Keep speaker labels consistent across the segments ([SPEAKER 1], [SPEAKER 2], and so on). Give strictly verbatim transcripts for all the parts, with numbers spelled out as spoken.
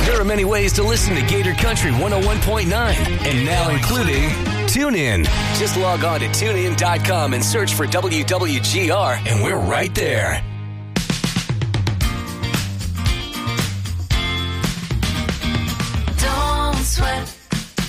[SPEAKER 1] There are many ways to listen to Gator Country one oh one point nine, and now including TuneIn. Just log on to tune in dot com and search for W W G R, and we're right there.
[SPEAKER 2] Don't sweat,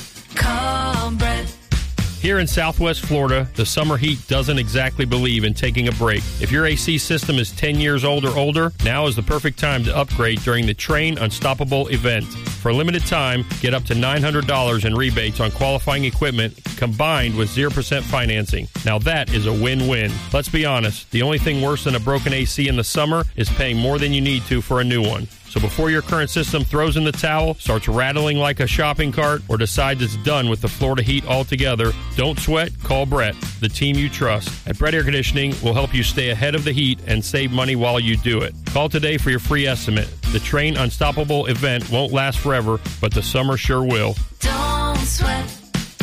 [SPEAKER 2] call Brett.
[SPEAKER 3] Here in Southwest Florida, the summer heat doesn't exactly believe in taking a break. If your A C system is ten years old or older, now is the perfect time to upgrade during the Train Unstoppable event. For a limited time, get up to nine hundred dollars in rebates on qualifying equipment combined with zero percent financing. Now that is a win-win. Let's be honest, the only thing worse than a broken A C in the summer is paying more than you need to for a new one. So before your current system throws in the towel, starts rattling like a shopping cart, or decides it's done with the Florida heat altogether, don't sweat, call Brett, the team you trust. At Brett Air Conditioning, we'll help you stay ahead of the heat and save money while you do it. Call today for your free estimate. The Train Unstoppable event won't last forever, but the summer sure will.
[SPEAKER 2] Don't sweat,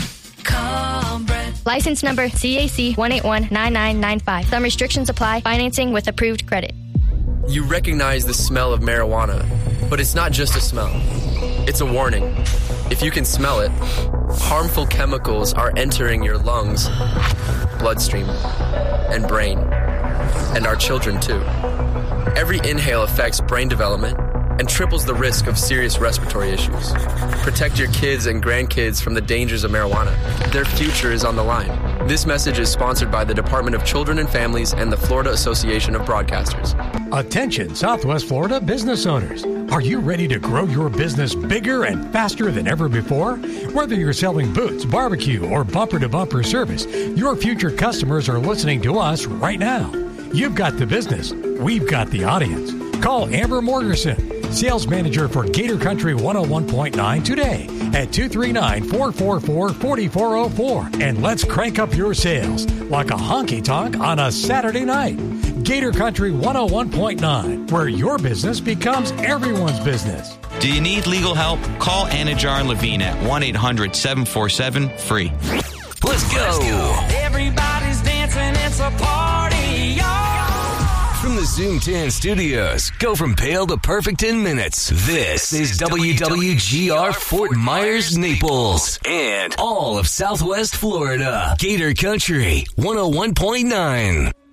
[SPEAKER 2] call Brett.
[SPEAKER 4] License number C A C one eight one nine nine nine five. Some restrictions apply. Financing with approved credit.
[SPEAKER 5] You recognize the smell of marijuana, but it's not just a smell. It's a warning. If you can smell it, harmful chemicals are entering your lungs, bloodstream, and brain, and our children too. Every inhale affects brain development and triples the risk of serious respiratory issues. Protect your kids and grandkids from the dangers of marijuana. Their future is on the line. This message is sponsored by the Department of Children and Families and the Florida Association of Broadcasters.
[SPEAKER 6] Attention, Southwest Florida business owners. Are you ready to grow your business bigger and faster than ever before? Whether you're selling boots, barbecue, or bumper-to-bumper service, your future customers are listening to us right now. You've got the business. We've got the audience. Call Amber Morgerson, Sales Manager for Gator Country one oh one point nine today at two three nine, four four four, four four zero four. And let's crank up your sales like a honky-tonk on a Saturday night. Gator Country one oh one point nine, where your business becomes everyone's business.
[SPEAKER 7] Do you need legal help? Call Anajar and Levine at one eight hundred, seven four seven, free.
[SPEAKER 1] Let's go. Let's go.
[SPEAKER 2] Everybody's dancing, it's a party, y'all.
[SPEAKER 1] From the Zoom ten studios, go from pale to perfect in minutes. This is W W G R Fort Myers, Naples, and all of Southwest Florida. Gator Country one oh one point nine.